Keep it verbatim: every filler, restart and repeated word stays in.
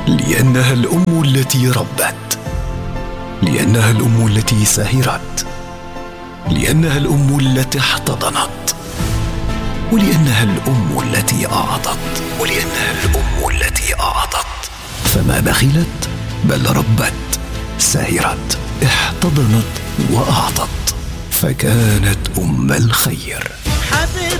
لأنها الأم التي ربت، لأنها الأم التي سهرت، لأنها الأم التي احتضنت، ولأنها الأم التي أعطت، ولأنها الأم التي أعطت. فما بخلت بل ربت، سهرت، احتضنت وأعطت، فكانت أم الخير.